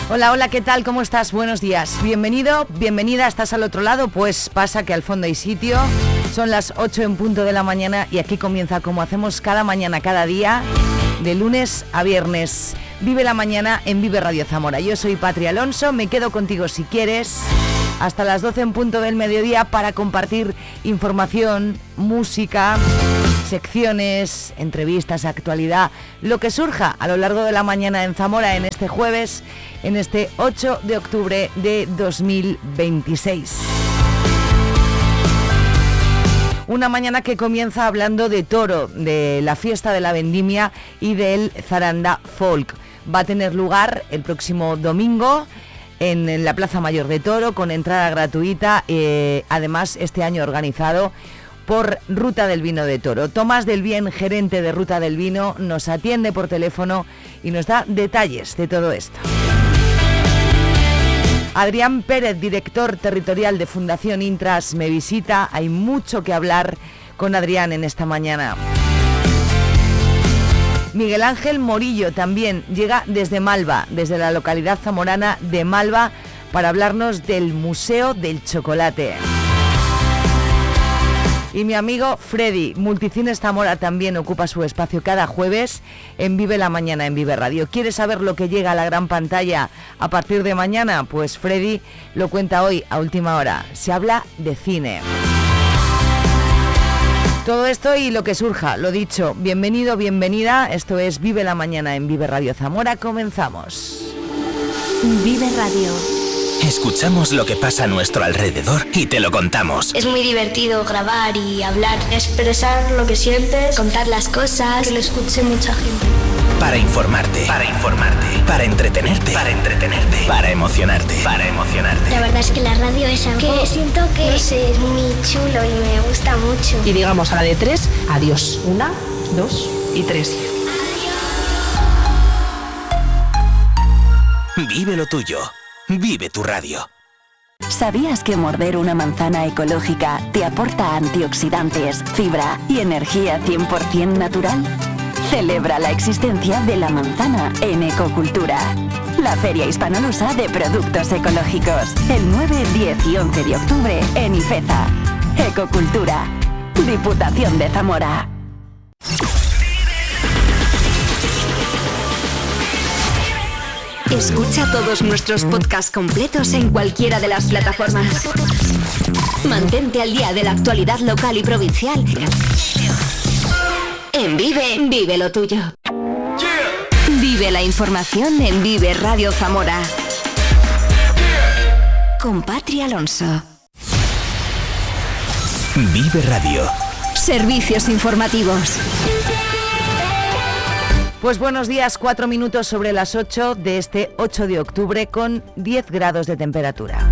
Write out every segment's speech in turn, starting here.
Hola, hola, ¿qué tal? ¿Cómo estás? Buenos días. Bienvenido, bienvenida. ¿Estás al otro lado? Pues pasa que al fondo hay sitio. Son las 8 en punto de la mañana y aquí comienza, como hacemos cada mañana, cada día, de lunes a viernes. Vive la mañana en Vive Radio Zamora. Yo soy Patria Alonso, me quedo contigo si quieres hasta las 12 en punto del mediodía para compartir información, música, secciones, entrevistas, actualidad, lo que surja a lo largo de la mañana en Zamora en este jueves, en este 8 de octubre de 2026. Una mañana que comienza hablando de Toro, de la fiesta de la vendimia y del Zaranda Folk. Va a tener lugar el próximo domingo en la Plaza Mayor de Toro con entrada gratuita, además este año organizado por Ruta del Vino de Toro. Tomás del Bien, gerente de Ruta del Vino, nos atiende por teléfono y nos da detalles de todo esto. Adrián Pérez, director territorial de Fundación Intras, me visita. Hay mucho que hablar con Adrián en esta mañana. Miguel Ángel Morillo también llega desde Malva, desde la localidad zamorana de Malva, para hablarnos del Museo del Chocolate. Y mi amigo Freddy, Multicines Zamora, también ocupa su espacio cada jueves en Vive la Mañana en Vive Radio. ¿Quieres saber lo que llega a la gran pantalla a partir de mañana? Pues Freddy lo cuenta hoy a última hora. Se habla de cine. Todo esto y lo que surja, lo dicho, bienvenido, bienvenida. Esto es Vive la Mañana en Vive Radio Zamora. Comenzamos. Vive Radio. Escuchamos lo que pasa a nuestro alrededor y te lo contamos. Es muy divertido grabar y hablar, expresar lo que sientes, contar las cosas, que lo escuche mucha gente. Para informarte, para entretenerte, para emocionarte. La verdad es que la radio es algo que siento que es muy chulo y me gusta mucho. Y digamos a la de 3, adiós. 1, 2 y 3. Vive lo tuyo. Vive tu radio. ¿Sabías que morder una manzana ecológica te aporta antioxidantes, fibra y energía 100% natural? Celebra la existencia de la manzana en Ecocultura, la feria hispanolusa de productos ecológicos, el 9, 10 y 11 de octubre en Ifeza. Ecocultura, Diputación de Zamora. Escucha todos nuestros podcasts completos en cualquiera de las plataformas. Mantente al día de la actualidad local y provincial. En Vive lo tuyo. Vive la información en Vive Radio Zamora. Con Patria Alonso. Vive Radio. Servicios informativos. Pues buenos días, 4 minutos sobre las 8 de este 8 de octubre con 10 grados de temperatura.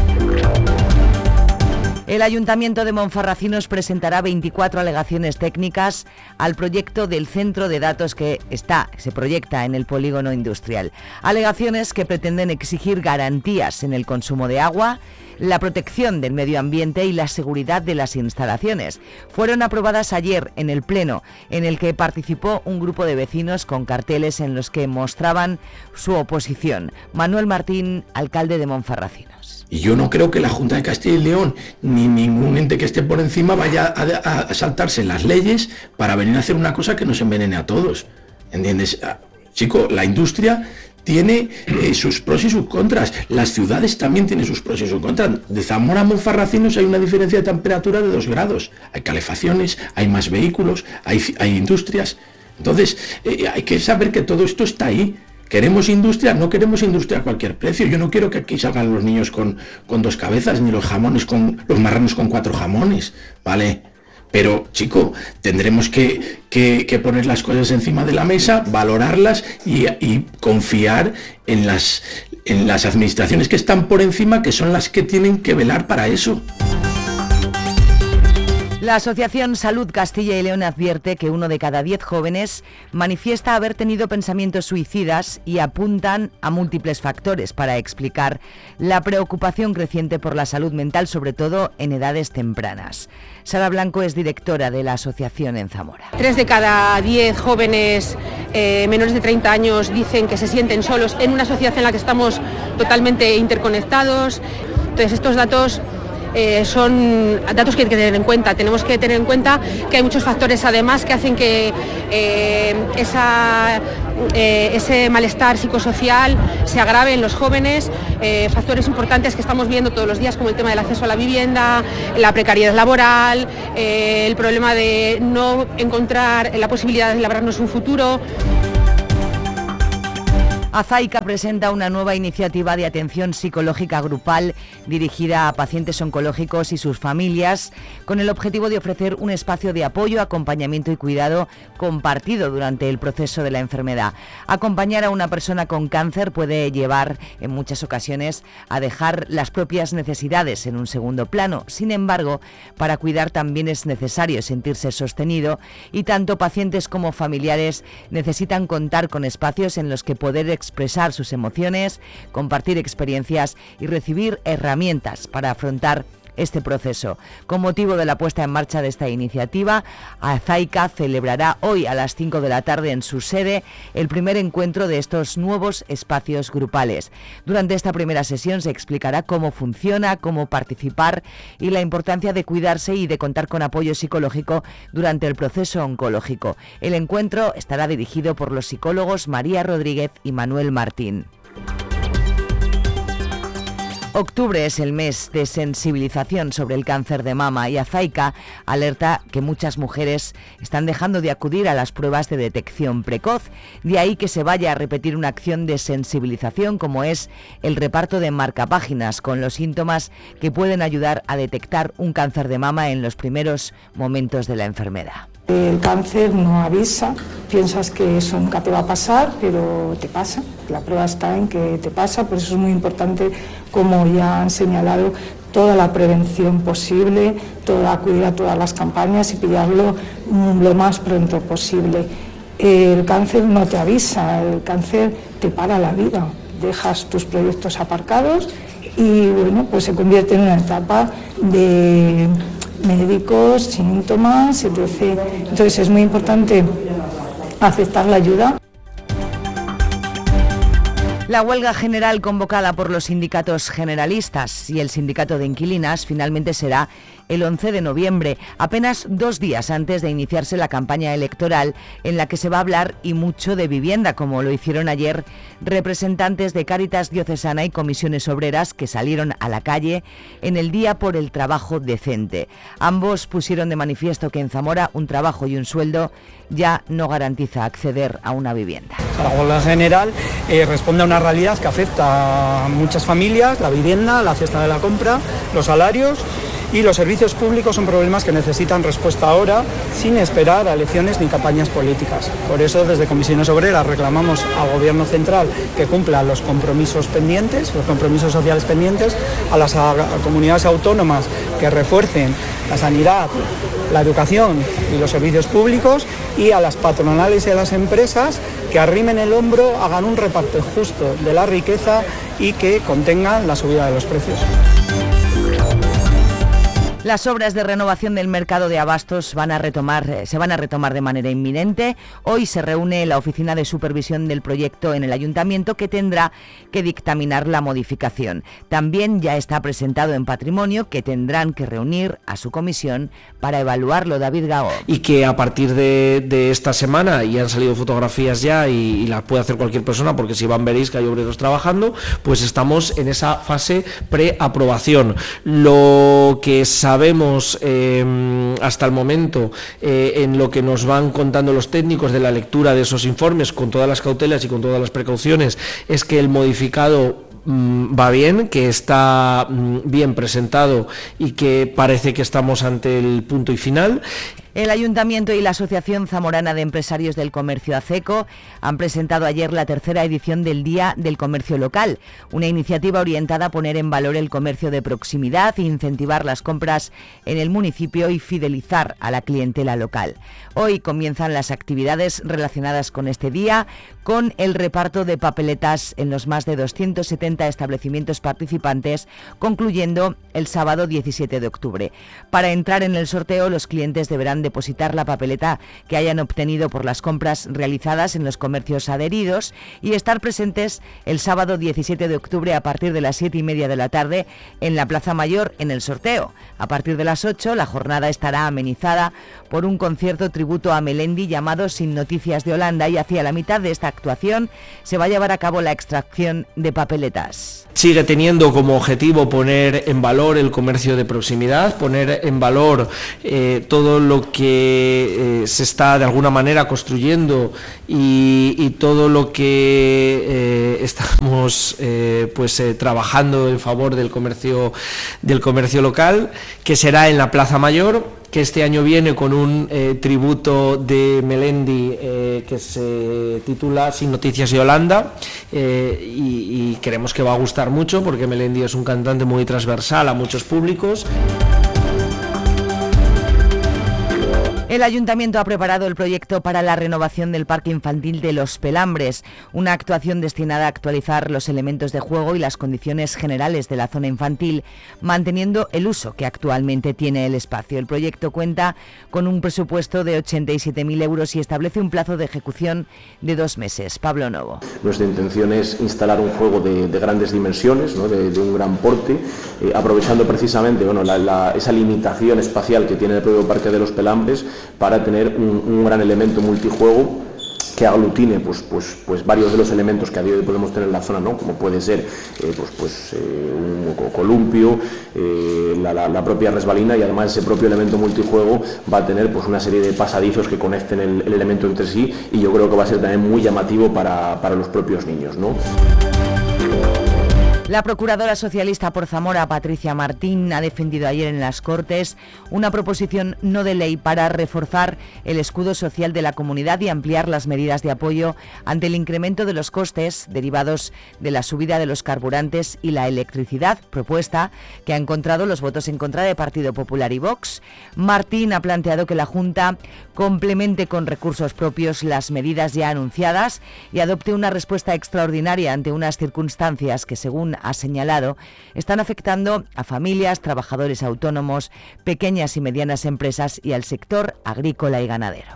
El Ayuntamiento de Monfarracinos presentará 24 alegaciones técnicas al proyecto del centro de datos que se proyecta en el polígono industrial. Alegaciones que pretenden exigir garantías en el consumo de agua, la protección del medio ambiente y la seguridad de las instalaciones. Fueron aprobadas ayer en el Pleno, en el que participó un grupo de vecinos con carteles en los que mostraban su oposición. Manuel Martín, alcalde de Monfarracinos. Y yo no creo que la Junta de Castilla y León ni ningún ente que esté por encima vaya a saltarse las leyes para venir a hacer una cosa que nos envenene a todos. ¿Entiendes? Chico, la industria tiene sus pros y sus contras. Las ciudades también tienen sus pros y sus contras. De Zamora a Monfarracinos hay una diferencia de temperatura de 2 grados. Hay calefacciones, hay más vehículos, hay industrias. Entonces, hay que saber que todo esto está ahí. ¿Queremos industria? No queremos industria a cualquier precio. Yo no quiero que aquí salgan los niños con 2 cabezas, ni los marranos con 4 jamones, ¿vale? Pero, chico, tendremos que poner las cosas encima de la mesa, valorarlas y confiar en las administraciones que están por encima, que son las que tienen que velar para eso. La Asociación Salud Castilla y León advierte que 1 de cada 10 jóvenes manifiesta haber tenido pensamientos suicidas y apuntan a múltiples factores para explicar la preocupación creciente por la salud mental, sobre todo en edades tempranas. Sara Blanco es directora de la asociación en Zamora. 3 de cada 10 jóvenes menores de 30 años dicen que se sienten solos en una sociedad en la que estamos totalmente interconectados. Entonces estos datos son datos que hay que tener en cuenta. Tenemos que tener en cuenta que hay muchos factores además que hacen que ese malestar psicosocial se agrave en los jóvenes, factores importantes que estamos viendo todos los días, como el tema del acceso a la vivienda, la precariedad laboral, el problema de no encontrar la posibilidad de labrarnos un futuro. Azaica presenta una nueva iniciativa de atención psicológica grupal dirigida a pacientes oncológicos y sus familias, con el objetivo de ofrecer un espacio de apoyo, acompañamiento y cuidado compartido durante el proceso de la enfermedad. Acompañar a una persona con cáncer puede llevar, en muchas ocasiones, a dejar las propias necesidades en un segundo plano. Sin embargo, para cuidar también es necesario sentirse sostenido y tanto pacientes como familiares necesitan contar con espacios en los que poder expresar sus emociones, compartir experiencias y recibir herramientas para afrontar este proceso. Con motivo de la puesta en marcha de esta iniciativa, Azaica celebrará hoy a las 5 de la tarde en su sede el primer encuentro de estos nuevos espacios grupales. Durante esta primera sesión se explicará cómo funciona, cómo participar y la importancia de cuidarse y de contar con apoyo psicológico durante el proceso oncológico. El encuentro estará dirigido por los psicólogos María Rodríguez y Manuel Martín. Octubre es el mes de sensibilización sobre el cáncer de mama y Azaica alerta que muchas mujeres están dejando de acudir a las pruebas de detección precoz. De ahí que se vaya a repetir una acción de sensibilización como es el reparto de marcapáginas con los síntomas que pueden ayudar a detectar un cáncer de mama en los primeros momentos de la enfermedad. El cáncer no avisa, piensas que eso nunca te va a pasar, pero te pasa. La prueba está en que te pasa, por eso es muy importante, como ya han señalado, toda la prevención posible, acudir a todas las campañas y pillarlo lo más pronto posible. El cáncer no te avisa, el cáncer te para la vida, dejas tus proyectos aparcados y bueno, pues se convierte en una etapa de médicos, síntomas, etc. Entonces es muy importante aceptar la ayuda. La huelga general convocada por los sindicatos generalistas y el sindicato de inquilinas finalmente será el 11 de noviembre, apenas 2 días antes de iniciarse la campaña electoral en la que se va a hablar y mucho de vivienda, como lo hicieron ayer representantes de Cáritas Diocesana y comisiones obreras que salieron a la calle en el Día por el Trabajo Decente. Ambos pusieron de manifiesto que en Zamora un trabajo y un sueldo ya no garantiza acceder a una vivienda. La huelga general responde a una realidad que afecta a muchas familias: la vivienda, la cesta de la compra, los salarios y los servicios públicos. Son problemas que necesitan respuesta ahora, sin esperar a elecciones ni campañas políticas. Por eso, desde Comisiones Obreras reclamamos al Gobierno central que cumpla los compromisos pendientes, los compromisos sociales pendientes, a las comunidades autónomas que refuercen la sanidad, la educación y los servicios públicos, y a las patronales y a las empresas que arrimen el hombro, hagan un reparto justo de la riqueza y que contengan la subida de los precios. Las obras de renovación del mercado de abastos se van a retomar de manera inminente. Hoy se reúne la Oficina de Supervisión del proyecto en el Ayuntamiento, que tendrá que dictaminar la modificación. También ya está presentado en Patrimonio, que tendrán que reunir a su comisión para evaluarlo. David Gago. Y que a partir de esta semana, y han salido fotografías ya y las puede hacer cualquier persona, porque si van veréis que hay obreros trabajando, pues estamos en esa fase preaprobación. Lo que sabemos hasta el momento, en lo que nos van contando los técnicos de la lectura de esos informes, con todas las cautelas y con todas las precauciones, es que el modificado va bien, que está bien presentado y que parece que estamos ante el punto y final, El Ayuntamiento y la Asociación Zamorana de Empresarios del Comercio ACECO han presentado ayer la tercera edición del Día del Comercio Local, una iniciativa orientada a poner en valor el comercio de proximidad, incentivar las compras en el municipio y fidelizar a la clientela local. Hoy comienzan las actividades relacionadas con este día, con el reparto de papeletas en los más de 270 establecimientos participantes, concluyendo el sábado 17 de octubre. Para entrar en el sorteo, los clientes deberán depositar la papeleta que hayan obtenido por las compras realizadas en los comercios adheridos y estar presentes el sábado 17 de octubre a partir de las 7:30 de la tarde en la Plaza Mayor en el sorteo. A partir de las 8 la jornada estará amenizada por un concierto tributo a Melendi llamado Sin Noticias de Holanda, y hacia la mitad de esta actuación se va a llevar a cabo la extracción de papeletas. Sigue teniendo como objetivo poner en valor el comercio de proximidad, poner en valor todo lo que se está de alguna manera construyendo y todo lo que estamos trabajando en favor del comercio local, que será en la Plaza Mayor, que este año viene con un tributo de Melendi que se titula Sin Noticias de Holanda, y creemos que va a gustar mucho porque Melendi es un cantante muy transversal a muchos públicos. El Ayuntamiento ha preparado el proyecto para la renovación del Parque Infantil de Los Pelambres, una actuación destinada a actualizar los elementos de juego y las condiciones generales de la zona infantil, manteniendo el uso que actualmente tiene el espacio. El proyecto cuenta con un presupuesto de 87.000 euros y establece un plazo de ejecución de 2 meses. Pablo Novo. Nuestra intención es instalar un juego de grandes dimensiones, ¿no? de un gran porte, aprovechando precisamente esa limitación espacial que tiene el propio Parque de Los Pelambres, para tener un gran elemento multijuego que aglutine pues varios de los elementos que a día de hoy podemos tener en la zona, ¿no? Como puede ser un columpio, la propia resbalina, y además ese propio elemento multijuego va a tener pues una serie de pasadizos que conecten el elemento entre sí, y yo creo que va a ser también muy llamativo para los propios niños, ¿no? La procuradora socialista por Zamora, Patricia Martín, ha defendido ayer en las Cortes una proposición no de ley para reforzar el escudo social de la comunidad y ampliar las medidas de apoyo ante el incremento de los costes derivados de la subida de los carburantes y la electricidad, propuesta que ha encontrado los votos en contra de Partido Popular y Vox. Martín ha planteado que la Junta complemente con recursos propios las medidas ya anunciadas y adopte una respuesta extraordinaria ante unas circunstancias que, según ha señalado, están afectando a familias, trabajadores autónomos, pequeñas y medianas empresas y al sector agrícola y ganadero.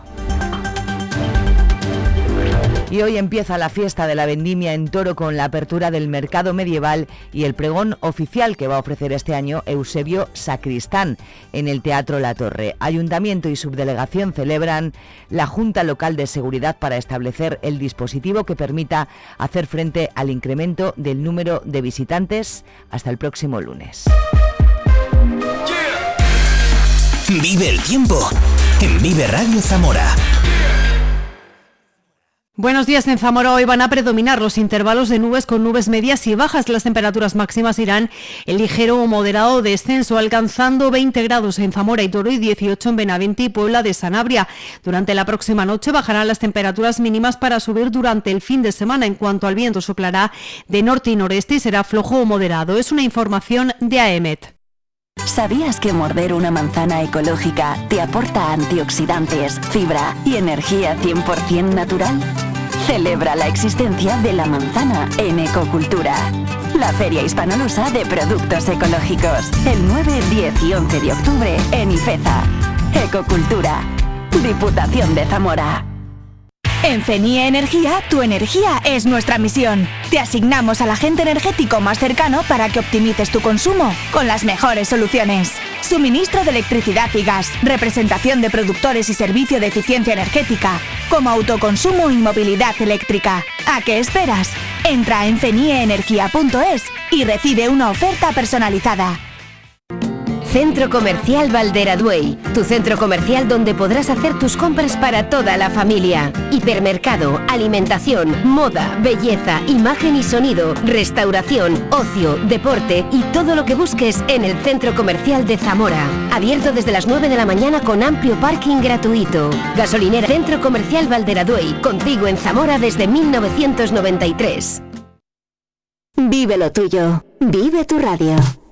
Y hoy empieza la fiesta de la vendimia en Toro con la apertura del mercado medieval y el pregón oficial que va a ofrecer este año Eusebio Sacristán en el Teatro La Torre. Ayuntamiento y subdelegación celebran la Junta Local de Seguridad para establecer el dispositivo que permita hacer frente al incremento del número de visitantes hasta el próximo lunes. Vive el tiempo en Vive Radio Zamora. Buenos días. En Zamora hoy van a predominar los intervalos de nubes con nubes medias y bajas. Las temperaturas máximas irán en ligero o moderado descenso, alcanzando 20 grados en Zamora y Toro y 18 en Benavente y Puebla de Sanabria. Durante la próxima noche bajarán las temperaturas mínimas para subir durante el fin de semana. En cuanto al viento, soplará de norte y noreste y será flojo o moderado. Es una información de AEMET. ¿Sabías que morder una manzana ecológica te aporta antioxidantes, fibra y energía 100% natural? Celebra la existencia de la manzana en Ecocultura, la feria hispanolusa de productos ecológicos, el 9, 10 y 11 de octubre en Ifeza. Ecocultura, Diputación de Zamora. En FENIE Energía, tu energía es nuestra misión. Te asignamos al agente energético más cercano para que optimices tu consumo con las mejores soluciones. Suministro de electricidad y gas, representación de productores y servicio de eficiencia energética, como autoconsumo y movilidad eléctrica. ¿A qué esperas? Entra en fenieenergia.es y recibe una oferta personalizada. Centro Comercial Valderaduey, tu centro comercial donde podrás hacer tus compras para toda la familia. Hipermercado, alimentación, moda, belleza, imagen y sonido, restauración, ocio, deporte y todo lo que busques en el Centro Comercial de Zamora. Abierto desde las 9 de la mañana con amplio parking gratuito. Gasolinera Centro Comercial Valderaduey, contigo en Zamora desde 1993. Vive lo tuyo. Vive tu radio.